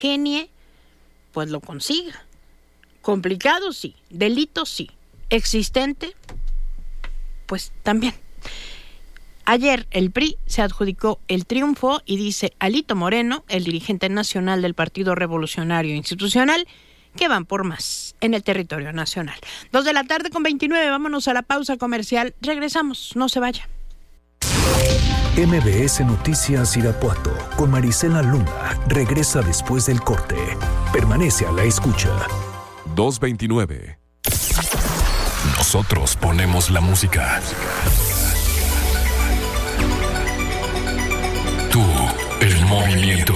genie, pues lo consiga. Complicado, sí. Delito, sí. Existente, pues también. Ayer el PRI se adjudicó el triunfo y dice Alito Moreno, el dirigente nacional del Partido Revolucionario Institucional, que van por más en el territorio nacional. 2:29 p.m, vámonos a la pausa comercial. Regresamos, no se vaya. MBS Noticias Irapuato con Marisela Luna regresa después del corte. Permanece a la escucha. 2:29. Nosotros ponemos la música. Tú, el movimiento.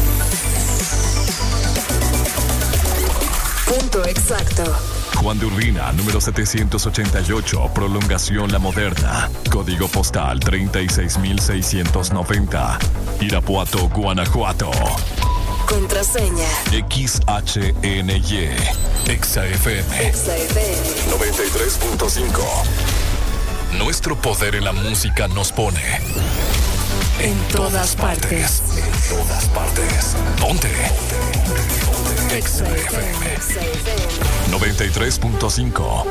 Punto exacto. Juan de Urbina, número 788, prolongación La Moderna. Código postal 36690. Irapuato, Guanajuato. Contraseña XHNY. XFM. XFM 93.5. Nuestro poder en la música nos pone en todas partes. En todas partes. Ponte. XFM 93.5.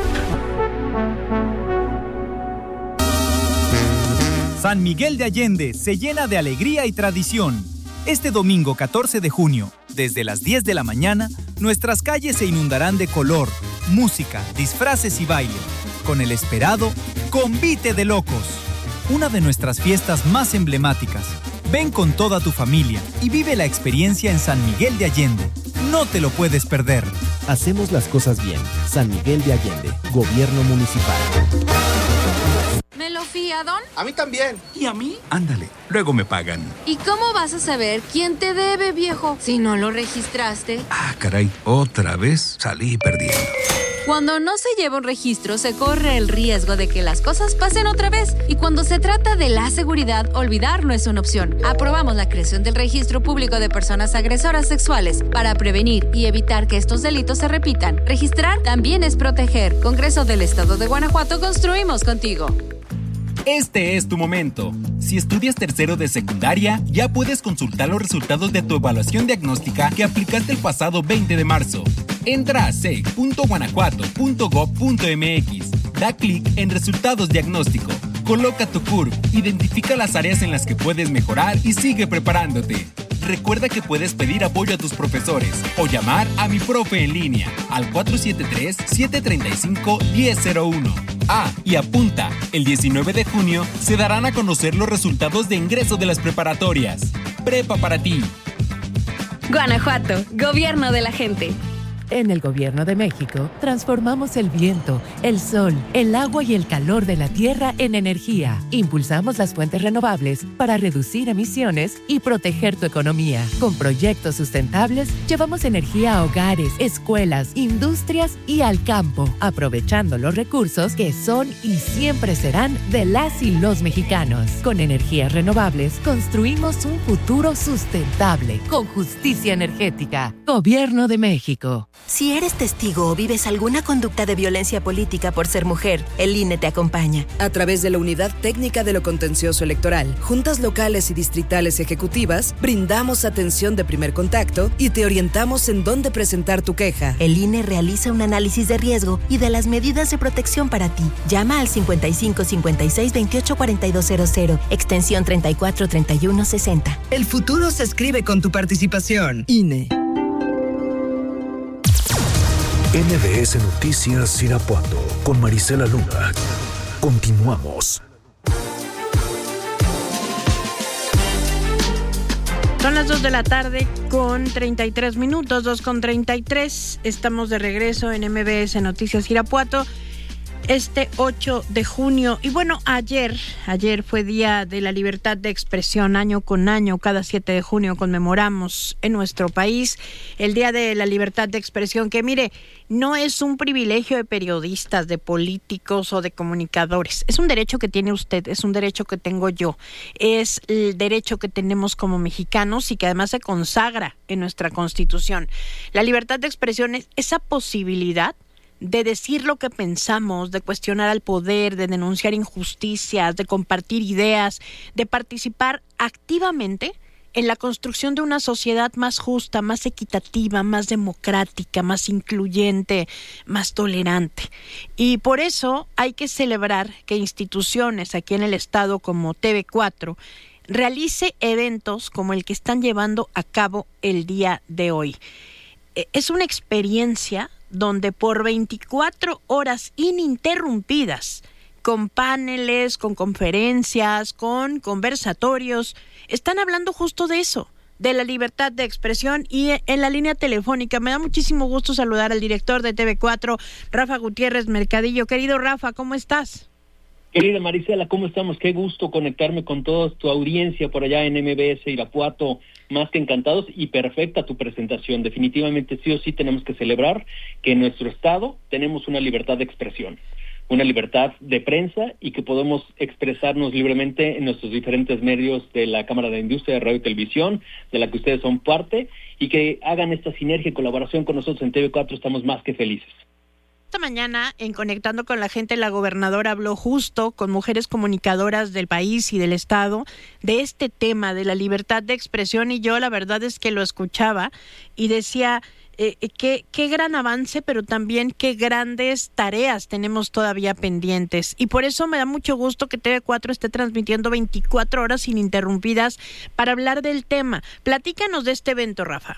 San Miguel de Allende se llena de alegría y tradición. Este domingo 14 de junio, desde las 10 de la mañana, nuestras calles se inundarán de color, música, disfraces y baile, con el esperado Convite de Locos, una de nuestras fiestas más emblemáticas. Ven con toda tu familia y vive la experiencia en San Miguel de Allende. No te lo puedes perder. Hacemos las cosas bien. San Miguel de Allende, Gobierno Municipal. ¿Me lo fía, Don? A mí también. ¿Y a mí? Ándale, luego me pagan. ¿Y cómo vas a saber quién te debe, viejo, si no lo registraste? Ah, caray, otra vez salí perdiendo. Cuando no se lleva un registro, se corre el riesgo de que las cosas pasen otra vez. Y cuando se trata de la seguridad, olvidar no es una opción. Aprobamos la creación del Registro Público de Personas Agresoras Sexuales para prevenir y evitar que estos delitos se repitan. Registrar también es proteger. Congreso del Estado de Guanajuato, construimos contigo. Este es tu momento. Si estudias tercero de secundaria, ya puedes consultar los resultados de tu evaluación diagnóstica que aplicaste el pasado 20 de marzo. Entra a sec.guanajuato.gov.mx, da clic en Resultados Diagnóstico, coloca tu CURP, identifica las áreas en las que puedes mejorar y sigue preparándote. Recuerda que puedes pedir apoyo a tus profesores o llamar a Mi Profe en línea al 473-735-1001. Ah, y apunta, el 19 de junio se darán a conocer los resultados de ingreso de las preparatorias. Prepa para ti. Guanajuato, Gobierno de la gente. En el Gobierno de México, transformamos el viento, el sol, el agua y el calor de la tierra en energía. Impulsamos las fuentes renovables para reducir emisiones y proteger tu economía. Con proyectos sustentables, llevamos energía a hogares, escuelas, industrias y al campo, aprovechando los recursos que son y siempre serán de las y los mexicanos. Con energías renovables, construimos un futuro sustentable, con justicia energética. Gobierno de México. Si eres testigo o vives alguna conducta de violencia política por ser mujer, el INE te acompaña. A través de la Unidad Técnica de lo Contencioso Electoral, juntas locales y distritales ejecutivas, brindamos atención de primer contacto y te orientamos en dónde presentar tu queja. El INE realiza un análisis de riesgo y de las medidas de protección para ti. Llama al 55 56 28 4200, extensión 34 31 60. El futuro se escribe con tu participación. INE. MBS Noticias Irapuato con Marisela Luna. Continuamos. Son las 2:33 p.m, 2:33. Estamos de regreso en MBS Noticias Irapuato. Este 8 de junio, y bueno, ayer fue Día de la Libertad de Expresión. Año con año, cada 7 de junio conmemoramos en nuestro país el Día de la Libertad de Expresión, que mire, no es un privilegio de periodistas, de políticos o de comunicadores. Es un derecho que tiene usted, es un derecho que tengo yo, es el derecho que tenemos como mexicanos y que además se consagra en nuestra Constitución. La libertad de expresión es esa posibilidad de decir lo que pensamos, de cuestionar al poder, de denunciar injusticias, de compartir ideas, de participar activamente en la construcción de una sociedad más justa, más equitativa, más democrática, más incluyente, más tolerante. Y por eso hay que celebrar que instituciones aquí en el estado como TV4 realice eventos como el que están llevando a cabo el día de hoy. Es una experiencia donde por 24 horas ininterrumpidas, con paneles, con conferencias, con conversatorios, están hablando justo de eso, de la libertad de expresión. Y en la línea telefónica me da muchísimo gusto saludar al director de TV4, Rafa Gutiérrez Mercadillo. Querido Rafa, ¿cómo estás? Querida Marisela, ¿cómo estamos? Qué gusto conectarme con toda tu audiencia por allá en MBS Irapuato. Más que encantados y perfecta tu presentación. Definitivamente sí o sí tenemos que celebrar que en nuestro estado tenemos una libertad de expresión, una libertad de prensa y que podemos expresarnos libremente en nuestros diferentes medios de la Cámara de Industria de Radio y Televisión, de la que ustedes son parte, y que hagan esta sinergia y colaboración con nosotros en TV4. Estamos más que felices. Esta mañana, en Conectando con la Gente, la gobernadora habló justo con mujeres comunicadoras del país y del estado de este tema de la libertad de expresión, y yo la verdad es que lo escuchaba y decía qué gran avance, pero también qué grandes tareas tenemos todavía pendientes. Y por eso me da mucho gusto que TV4 esté transmitiendo 24 horas ininterrumpidas para hablar del tema. Platícanos de este evento, Rafa.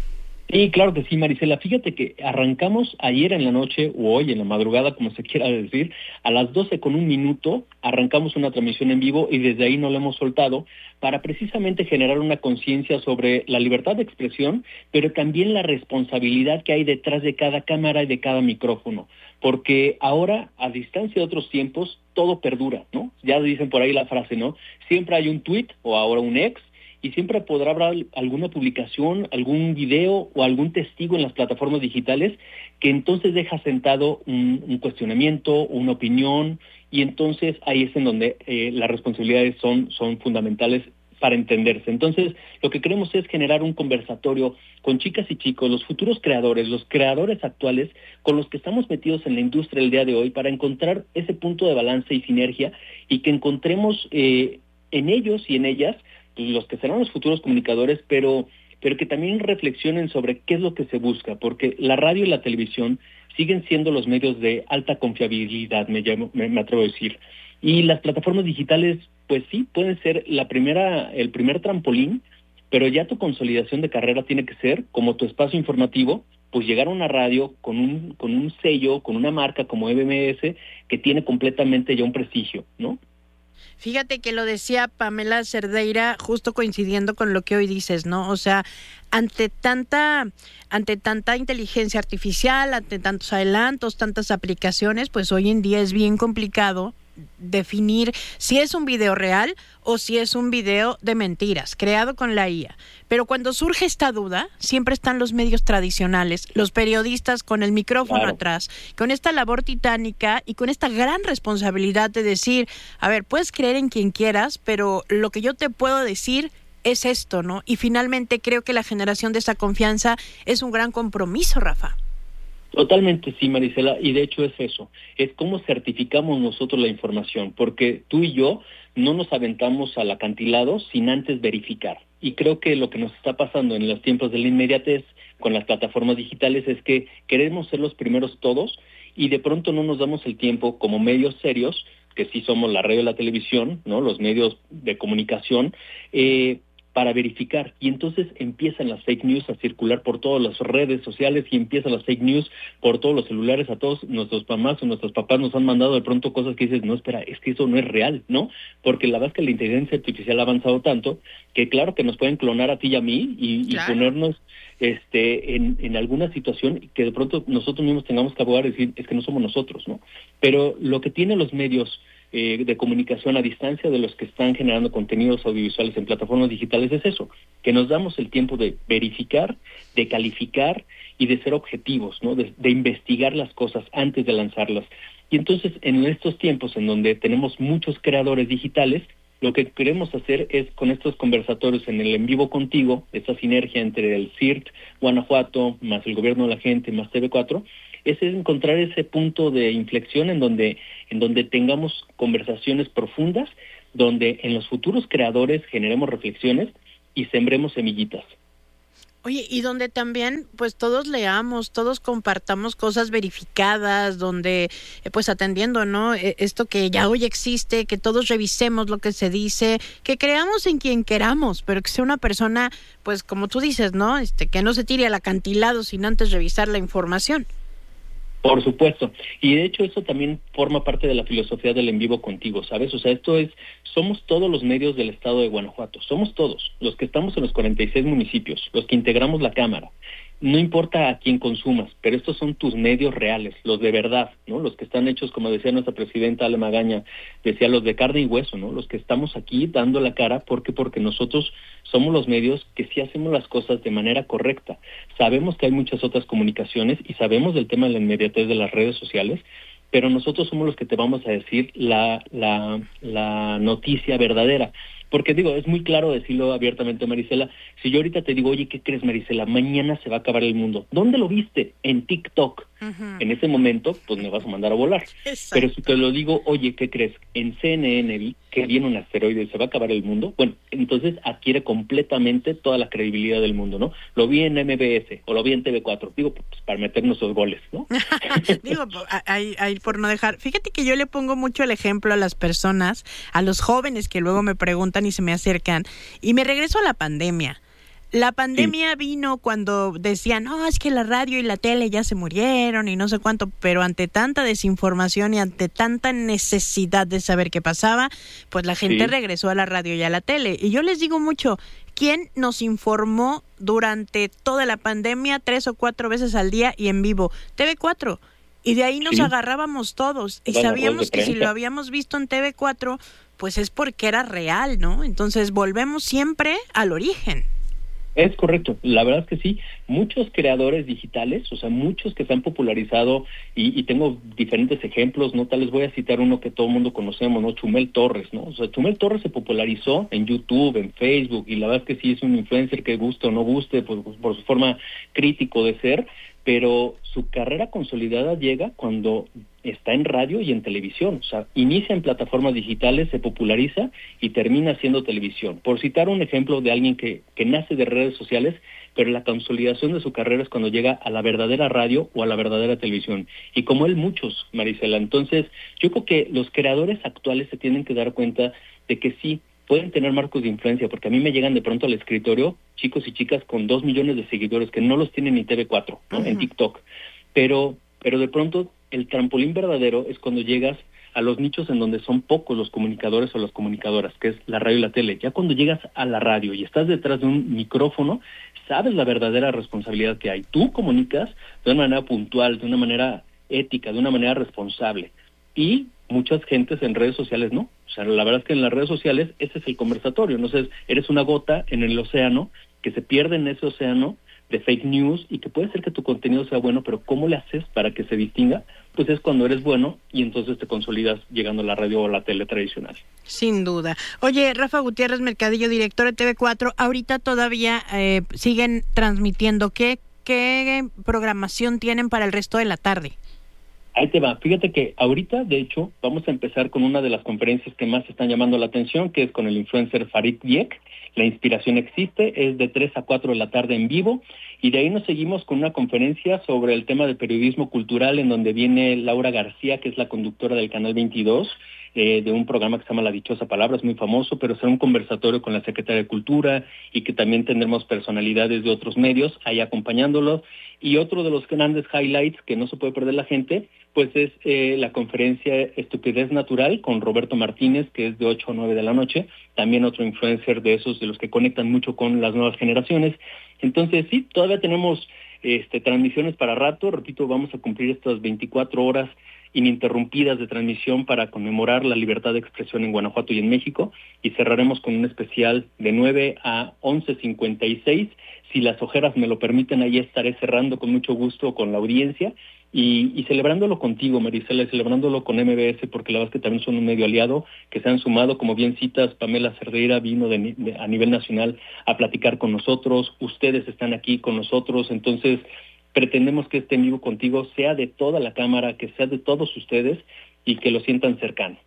Sí, claro que sí, Marisela. Fíjate que arrancamos ayer en la noche, o hoy en la madrugada, como se quiera decir, a las 12:01, arrancamos una transmisión en vivo y desde ahí no la hemos soltado para precisamente generar una conciencia sobre la libertad de expresión, pero también la responsabilidad que hay detrás de cada cámara y de cada micrófono. Porque ahora, a distancia de otros tiempos, todo perdura, ¿no? Ya dicen por ahí la frase, ¿no? Siempre hay un tuit o ahora un ex, y siempre podrá haber alguna publicación, algún video o algún testigo en las plataformas digitales que entonces deja sentado un cuestionamiento, una opinión, y entonces ahí es en donde las responsabilidades son fundamentales para entenderse. Entonces, lo que queremos es generar un conversatorio con chicas y chicos, los futuros creadores, los creadores actuales, con los que estamos metidos en la industria el día de hoy, para encontrar ese punto de balance y sinergia, y que encontremos en ellos y en ellas los que serán los futuros comunicadores, pero que también reflexionen sobre qué es lo que se busca, porque la radio y la televisión siguen siendo los medios de alta confiabilidad, me atrevo a decir. Y las plataformas digitales, pues sí, pueden ser el primer trampolín, pero ya tu consolidación de carrera tiene que ser, como tu espacio informativo, pues llegar a una radio con un sello, con una marca como MBS, que tiene completamente ya un prestigio, ¿no? Fíjate que lo decía Pamela Cerdeira, justo coincidiendo con lo que hoy dices, ¿no? O sea, ante tanta inteligencia artificial, ante tantos adelantos, tantas aplicaciones, pues hoy en día es bien complicado definir si es un video real o si es un video de mentiras, creado con la IA. Pero cuando surge esta duda, siempre están los medios tradicionales, los periodistas con el micrófono atrás, con esta labor titánica y con esta gran responsabilidad de decir, a ver, puedes creer en quien quieras, pero lo que yo te puedo decir es esto, ¿no? Y finalmente creo que la generación de esa confianza es un gran compromiso, Rafa. Totalmente sí, Marisela, y de hecho es eso, es cómo certificamos nosotros la información, porque tú y yo no nos aventamos al acantilado sin antes verificar. Y creo que lo que nos está pasando en los tiempos de la inmediatez con las plataformas digitales es que queremos ser los primeros todos y de pronto no nos damos el tiempo como medios serios, que sí somos la radio y la televisión, ¿no? Los medios de comunicación, para verificar, y entonces empiezan las fake news a circular por todas las redes sociales y empiezan las fake news por todos los celulares. A todos nuestros mamás o nuestros papás nos han mandado de pronto cosas que dices, no, espera, es que eso no es real, ¿no? Porque la verdad es que la inteligencia artificial ha avanzado tanto que claro que nos pueden clonar a ti y a mí y ponernos en alguna situación que de pronto nosotros mismos tengamos que abogar y decir, es que no somos nosotros, ¿no? Pero lo que tienen los medios de comunicación a distancia de los que están generando contenidos audiovisuales en plataformas digitales es eso, que nos damos el tiempo de verificar, de calificar y de ser objetivos, ¿no? De investigar las cosas antes de lanzarlas. Y entonces, en estos tiempos en donde tenemos muchos creadores digitales, lo que queremos hacer es, con estos conversatorios en el En Vivo Contigo, esta sinergia entre el CIRT, Guanajuato, más el Gobierno de la Gente, más TV4, es encontrar ese punto de inflexión en donde tengamos conversaciones profundas, donde en los futuros creadores generemos reflexiones y sembremos semillitas. Oye, y donde también, pues todos leamos, todos compartamos cosas verificadas, donde, pues atendiendo, ¿no? Esto que ya hoy existe, que todos revisemos lo que se dice, que creamos en quien queramos, pero que sea una persona, pues como tú dices, ¿no? Que no se tire al acantilado sin antes revisar la información. Por supuesto, y de hecho eso también forma parte de la filosofía del En Vivo Contigo, ¿sabes? O sea, somos todos los medios del estado de Guanajuato, somos todos, los que estamos en los 46 municipios, los que integramos la Cámara. No importa a quién consumas, pero estos son tus medios reales, los de verdad, ¿no? Los que están hechos, como decía nuestra presidenta Ale Magaña, decía los de carne y hueso, ¿no? Los que estamos aquí dando la cara, porque nosotros somos los medios que sí hacemos las cosas de manera correcta. Sabemos que hay muchas otras comunicaciones y sabemos del tema de la inmediatez de las redes sociales, pero nosotros somos los que te vamos a decir la noticia verdadera. Porque digo, es muy claro decirlo abiertamente, Marisela, si yo ahorita te digo, oye, ¿qué crees, Marisela? Mañana se va a acabar el mundo. ¿Dónde lo viste? En TikTok. Uh-huh. En ese momento, pues me vas a mandar a volar. Exacto. Pero si te lo digo, oye, ¿qué crees? En CNN vi que viene un asteroide y se va a acabar el mundo. Bueno, entonces adquiere completamente toda la credibilidad del mundo, ¿no? Lo vi en MBS o lo vi en TV4. Digo, pues para meter nuestros goles, ¿no? Digo, ahí por no dejar. Fíjate que yo le pongo mucho el ejemplo a las personas, a los jóvenes que luego me preguntan y se me acercan, y me regreso a la pandemia. La pandemia vino cuando decían, no, es que la radio y la tele ya se murieron y no sé cuánto, pero ante tanta desinformación y ante tanta necesidad de saber qué pasaba, pues la gente regresó a la radio y a la tele. Y yo les digo mucho, ¿quién nos informó durante toda la pandemia 3 o 4 veces al día y en vivo? TV4. Y de ahí nos agarrábamos todos y sabíamos que si lo habíamos visto en TV4, pues es porque era real, ¿no? Entonces volvemos siempre al origen. Es correcto, la verdad es que sí, muchos creadores digitales, o sea, muchos que se han popularizado y tengo diferentes ejemplos, ¿no? Tal les voy a citar uno que todo el mundo conocemos, ¿no? Chumel Torres, ¿no? O sea, Chumel Torres se popularizó en YouTube, en Facebook, y la verdad es que sí es un influencer que guste o no guste por su forma crítico de ser, pero su carrera consolidada llega cuando está en radio y en televisión. O sea, inicia en plataformas digitales, se populariza y termina siendo televisión. Por citar un ejemplo de alguien que nace de redes sociales, pero la consolidación de su carrera es cuando llega a la verdadera radio o a la verdadera televisión. Y como él, muchos, Marisela. Entonces, yo creo que los creadores actuales se tienen que dar cuenta de que sí, pueden tener marcos de influencia, porque a mí me llegan de pronto al escritorio chicos y chicas con 2 millones de seguidores que no los tienen ni TV4, ¿no? En TikTok. Pero de pronto el trampolín verdadero es cuando llegas a los nichos en donde son pocos los comunicadores o las comunicadoras, que es la radio y la tele. Ya cuando llegas a la radio y estás detrás de un micrófono, sabes la verdadera responsabilidad que hay. Tú comunicas de una manera puntual, de una manera ética, de una manera responsable. Y muchas gentes en redes sociales no. O sea, la verdad es que en las redes sociales ese es el conversatorio. Entonces, eres una gota en el océano que se pierde en ese océano de fake news y que puede ser que tu contenido sea bueno, pero ¿cómo le haces para que se distinga? Pues es cuando eres bueno y entonces te consolidas llegando a la radio o a la tele tradicional. Sin duda. Oye, Rafa Gutiérrez Mercadillo, director de TV4, ahorita todavía siguen transmitiendo. ¿Qué programación tienen para el resto de la tarde? Ahí te va. Fíjate que ahorita, de hecho, vamos a empezar con una de las conferencias que más están llamando la atención, que es con el influencer Farid Dieck. La inspiración existe, es de 3 a 4 de la tarde en vivo, y de ahí nos seguimos con una conferencia sobre el tema del periodismo cultural, en donde viene Laura García, que es la conductora del Canal 22, de un programa que se llama La Dichosa Palabra, es muy famoso, pero será un conversatorio con la Secretaria de Cultura, y que también tendremos personalidades de otros medios ahí acompañándolos. Y otro de los grandes highlights que no se puede perder la gente, pues es la conferencia Estupidez Natural con Roberto Martínez, que es de 8 a 9 de la noche, también otro influencer de esos de los que conectan mucho con las nuevas generaciones. Entonces sí, todavía tenemos transmisiones para rato, repito, vamos a cumplir estas 24 horas ininterrumpidas de transmisión para conmemorar la libertad de expresión en Guanajuato y en México, y cerraremos con un especial de 9 a 11:56. Si las ojeras me lo permiten, ahí estaré cerrando con mucho gusto con la audiencia y celebrándolo contigo, Marisela, y celebrándolo con MBS, porque la verdad es que también son un medio aliado, que se han sumado, como bien citas, Pamela Cerdeira vino a nivel nacional a platicar con nosotros, ustedes están aquí con nosotros, entonces pretendemos que este En Vivo Contigo sea de toda la Cámara, que sea de todos ustedes y que lo sientan cercano.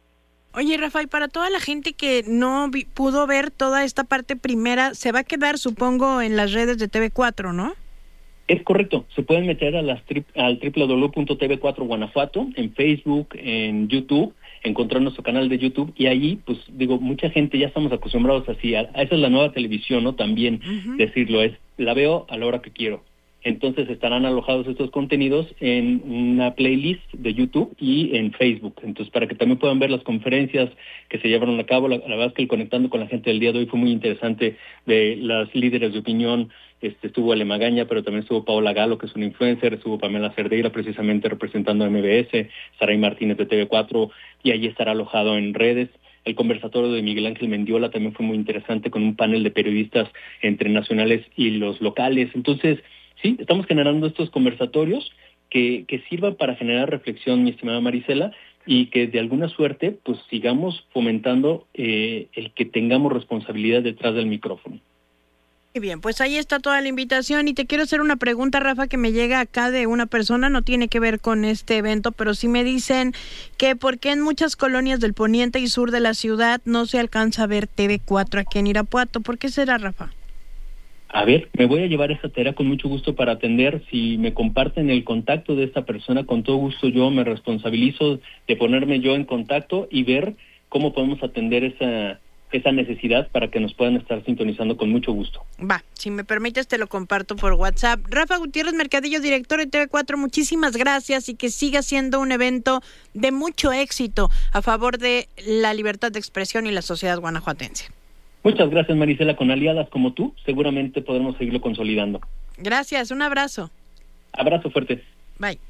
Oye, Rafa, y para toda la gente que no pudo ver toda esta parte primera, se va a quedar, supongo, en las redes de TV4, ¿no? Es correcto, se pueden meter a al www.tv4 Guanajuato, en Facebook, en YouTube, encontrar nuestro canal de YouTube, y allí, pues digo, mucha gente ya estamos acostumbrados así, esa es la nueva televisión, ¿no? También decirlo, la veo a la hora que quiero. Entonces estarán alojados estos contenidos en una playlist de YouTube y en Facebook. Entonces, para que también puedan ver las conferencias que se llevaron a cabo, la verdad es que el Conectando con la Gente del día de hoy fue muy interesante, de las líderes de opinión. Estuvo Ale Magaña, pero también estuvo Paola Galo, que es una influencer, estuvo Pamela Cerdeira, precisamente representando a MBS, Saray Martínez de TV4, y allí estará alojado en redes. El conversatorio de Miguel Ángel Mendiola también fue muy interesante, con un panel de periodistas entre nacionales y los locales. Entonces, sí, estamos generando estos conversatorios que sirvan para generar reflexión, mi estimada Marisela, y que de alguna suerte pues sigamos fomentando el que tengamos responsabilidad detrás del micrófono. Muy bien, pues ahí está toda la invitación, y te quiero hacer una pregunta, Rafa, que me llega acá de una persona, no tiene que ver con este evento, pero sí me dicen que por qué en muchas colonias del poniente y sur de la ciudad no se alcanza a ver TV4 aquí en Irapuato. ¿Por qué será, Rafa? A ver, me voy a llevar esa tarea con mucho gusto para atender. Si me comparten el contacto de esta persona, con todo gusto yo me responsabilizo de ponerme yo en contacto y ver cómo podemos atender esa necesidad para que nos puedan estar sintonizando con mucho gusto. Va, si me permites te lo comparto por WhatsApp. Rafa Gutiérrez Mercadillo, director de TV4, muchísimas gracias, y que siga siendo un evento de mucho éxito a favor de la libertad de expresión y la sociedad guanajuatense. Muchas gracias, Marisela. Con aliadas como tú, seguramente podremos seguirlo consolidando. Gracias, un abrazo. Abrazo fuerte. Bye.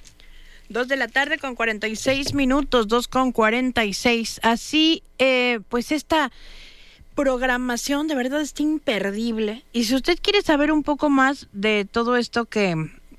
2:46 p.m, 2:46. Así, pues esta programación de verdad está imperdible. Y si usted quiere saber un poco más de todo esto que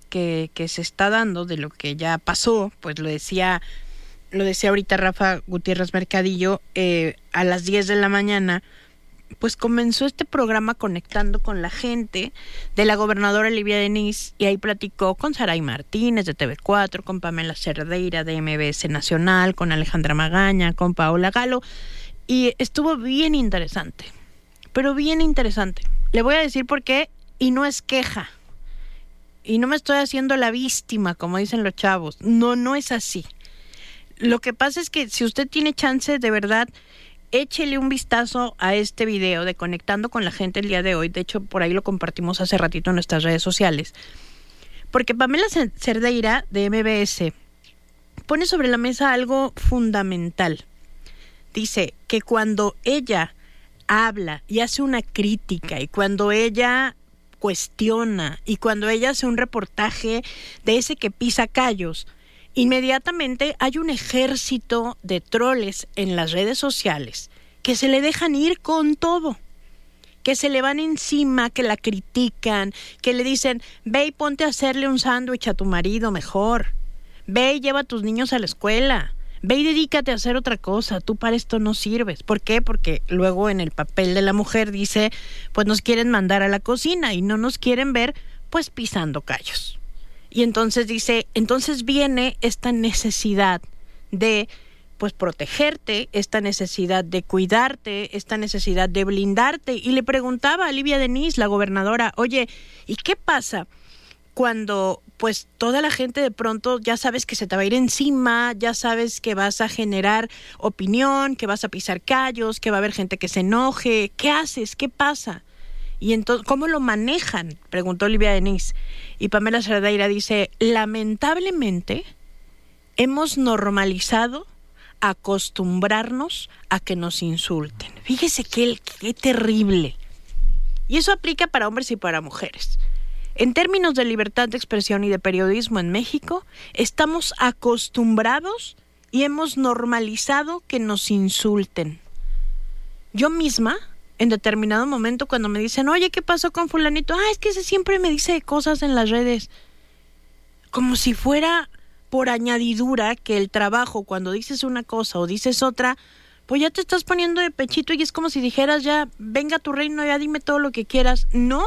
se está dando, de lo que ya pasó, pues lo decía ahorita Rafa Gutiérrez Mercadillo, a las 10 de la mañana, pues comenzó este programa Conectando con la Gente de la gobernadora Livia Denis, y ahí platicó con Saray Martínez de TV4, con Pamela Cerdeira de MBS Nacional, con Alejandra Magaña, con Paola Galo, y estuvo bien interesante, pero bien interesante. Le voy a decir por qué, y no es queja, y no me estoy haciendo la víctima, como dicen los chavos, no es así. Lo que pasa es que si usted tiene chance, de verdad, échele un vistazo a este video de Conectando con la Gente el día de hoy. De hecho, por ahí lo compartimos hace ratito en nuestras redes sociales. Porque Pamela Cerdeira, de MBS, pone sobre la mesa algo fundamental. Dice que cuando ella habla y hace una crítica, y cuando ella cuestiona, y cuando ella hace un reportaje de ese que pisa callos, inmediatamente hay un ejército de troles en las redes sociales que se le dejan ir con todo, que se le van encima, que la critican, que le dicen, ve y ponte a hacerle un sándwich a tu marido mejor, ve y lleva a tus niños a la escuela, ve y dedícate a hacer otra cosa, tú para esto no sirves. ¿Por qué? Porque luego en el papel de la mujer dice, pues nos quieren mandar a la cocina y no nos quieren ver pues pisando callos. Y entonces dice, entonces viene esta necesidad de pues protegerte, esta necesidad de cuidarte, esta necesidad de blindarte. Y le preguntaba a Livia Denis, la gobernadora, oye, ¿y qué pasa cuando pues toda la gente de pronto ya sabes que se te va a ir encima, ya sabes que vas a generar opinión, que vas a pisar callos, que va a haber gente que se enoje? ¿Qué haces? ¿Qué pasa? Y entonces, ¿cómo lo manejan?, preguntó Livia Denis. Y Pamela Cerdeira dice, lamentablemente hemos normalizado acostumbrarnos a que nos insulten. Fíjese qué terrible. Y eso aplica para hombres y para mujeres. En términos de libertad de expresión y de periodismo en México, estamos acostumbrados y hemos normalizado que nos insulten. Yo misma, en determinado momento, cuando me dicen, oye, ¿qué pasó con fulanito? Es que ese siempre me dice cosas en las redes. Como si fuera por añadidura que el trabajo, cuando dices una cosa o dices otra, pues ya te estás poniendo de pechito y es como si dijeras, ya, venga a tu reino, ya dime todo lo que quieras. No,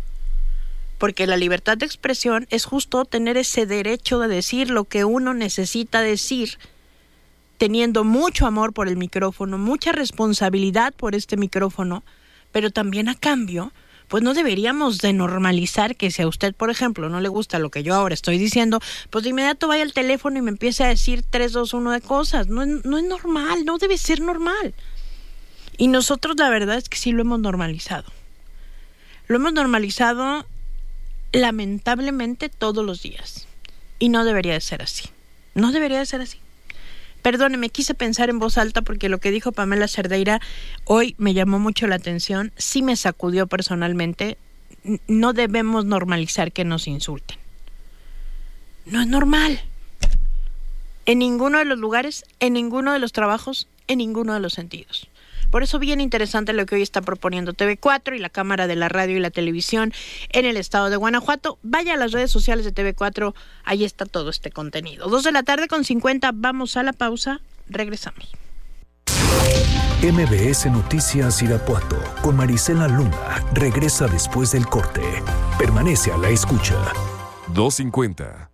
porque la libertad de expresión es justo tener ese derecho de decir lo que uno necesita decir teniendo mucho amor por el micrófono, mucha responsabilidad por este micrófono, pero también a cambio, pues no deberíamos de normalizar que si a usted, por ejemplo, no le gusta lo que yo ahora estoy diciendo, pues de inmediato vaya al teléfono y me empiece a decir 3, 2, 1 de cosas. No es normal, no debe ser normal. Y nosotros la verdad es que sí lo hemos normalizado. Lo hemos normalizado lamentablemente todos los días. Y no debería de ser así. No debería de ser así. Perdóneme, quise pensar en voz alta porque lo que dijo Pamela Cerdeira hoy me llamó mucho la atención, sí me sacudió personalmente. No debemos normalizar que nos insulten. No es normal. En ninguno de los lugares, en ninguno de los trabajos, en ninguno de los sentidos. Por eso bien interesante lo que hoy está proponiendo TV4 y la Cámara de la Radio y la Televisión en el estado de Guanajuato. Vaya a las redes sociales de TV4, ahí está todo este contenido. 2:50 p.m, vamos a la pausa, regresamos. MBS Noticias Irapuato con Marisela Luna regresa después del corte. Permanece a la escucha. 2:50.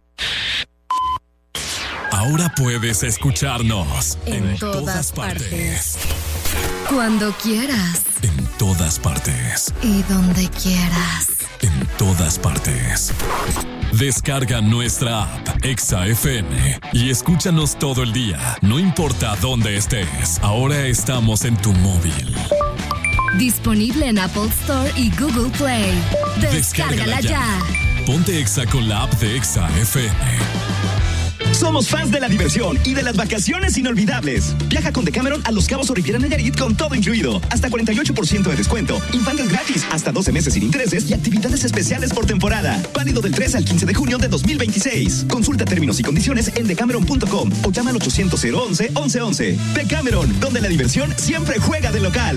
Ahora puedes escucharnos en todas partes. Cuando quieras. En todas partes. Y donde quieras. En todas partes. Descarga nuestra app Exa FM y escúchanos todo el día, no importa dónde estés. Ahora estamos en tu móvil. Disponible en Apple Store y Google Play. Descárgala ya. Ponte Exa con la app de Exa FM. Somos fans de la diversión y de las vacaciones inolvidables. Viaja con Decameron a Los Cabos o Riviera Nayarit con todo incluido. Hasta 48% de descuento, infantes gratis, hasta 12 meses sin intereses y actividades especiales por temporada. Válido del 3 al 15 de junio de 2026. Consulta términos y condiciones en decameron.com o llama al 800-011-1111. Decameron, donde la diversión siempre juega de local.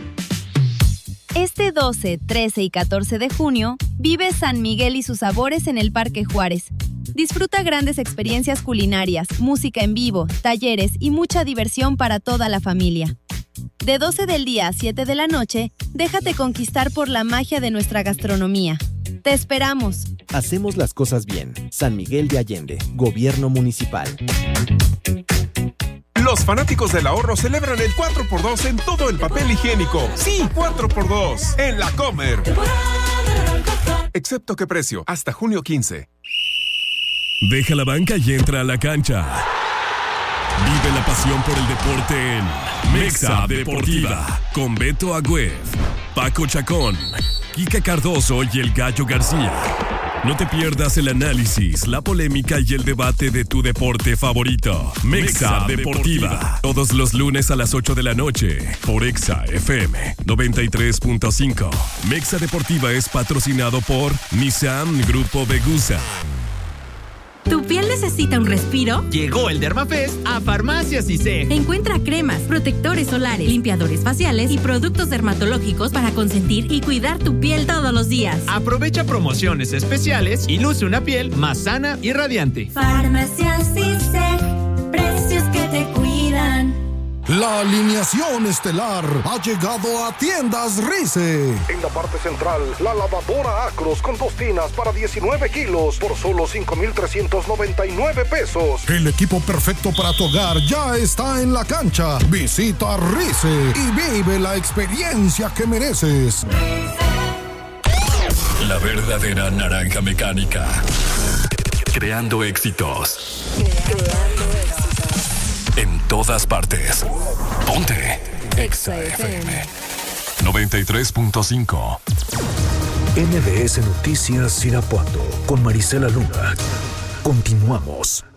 Este 12, 13 y 14 de junio, vive San Miguel y sus sabores en el Parque Juárez. Disfruta grandes experiencias culinarias, música en vivo, talleres y mucha diversión para toda la familia. De 12 del día a 7 de la noche, déjate conquistar por la magia de nuestra gastronomía. ¡Te esperamos! Hacemos las cosas bien. San Miguel de Allende, Gobierno Municipal. Los fanáticos del ahorro celebran el 4x2 en todo el papel higiénico. Sí, 4x2 en La Comer. Excepto qué precio, hasta junio 15. Deja la banca y entra a la cancha. Vive la pasión por el deporte en Mexa Deportiva con Beto Agüed, Paco Chacón, Kike Cardoso y el Gallo García. No te pierdas el análisis, la polémica y el debate de tu deporte favorito. Mexa Deportiva. Todos los lunes a las 8 de la noche por Exa FM 93.5. Mexa Deportiva es patrocinado por Nissan Grupo Vegusa. ¿Tu piel necesita un respiro? Llegó el Dermafest a Farmacias ISEG. Encuentra cremas, protectores solares, limpiadores faciales y productos dermatológicos para consentir y cuidar tu piel todos los días. Aprovecha promociones especiales y luce una piel más sana y radiante. Farmacias ISEG, precios que te cuidan. La alineación estelar ha llegado a Tiendas Rice. En la parte central, la lavadora Acros con 2 tinas para 19 kilos por solo 5,399 pesos. El equipo perfecto para tu hogar ya está en la cancha. Visita Rice y vive la experiencia que mereces. La verdadera naranja mecánica. Creando éxitos. En todas partes. Ponte Exa FM 93.5. MBS Noticias Irapuato con Marisela Luna. Continuamos.